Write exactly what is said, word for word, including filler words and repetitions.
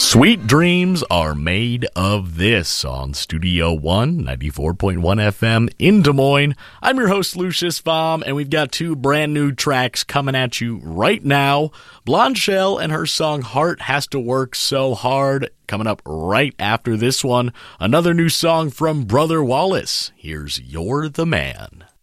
Sweet dreams are made of this on Studio One, ninety-four point one F M in Des Moines. I'm your host, Lucius Baum, and we've got two brand new tracks coming at you right now. Blonde Shell and her song Heart Has to Work So Hard coming up right after this one. Another new song from Brother Wallace. Here's You're the Man.